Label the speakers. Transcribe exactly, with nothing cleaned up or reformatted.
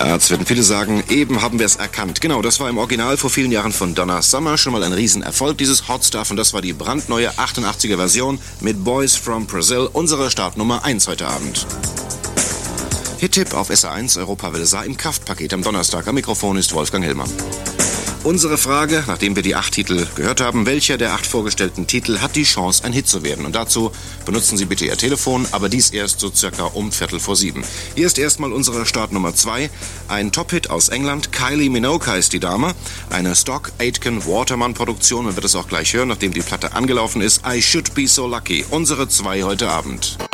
Speaker 1: Ja, jetzt werden viele sagen, eben haben wir es erkannt. Genau, das war im Original vor vielen Jahren von Donna Summer schon mal ein Riesenerfolg, dieses Hot Stuff. Und das war die brandneue achtundachtziger Version mit Boys from Brazil, unsere Startnummer eins heute Abend. Hit-Tipp auf S R eins Europawelle Saar im Kraftpaket am Donnerstag. Am Mikrofon ist Wolfgang Hellmer. Unsere Frage, nachdem wir die acht Titel gehört haben, welcher der acht vorgestellten Titel hat die Chance, ein Hit zu werden? Und dazu benutzen Sie bitte Ihr Telefon, aber dies erst so circa um Viertel vor sieben. Hier ist erstmal unsere Startnummer zwei, ein Top-Hit aus England. Kylie Minogue heißt die Dame, eine Stock-Aitken-Waterman-Produktion. Man wird es auch gleich hören, nachdem die Platte angelaufen ist. I Should Be So Lucky, unsere zwei heute Abend.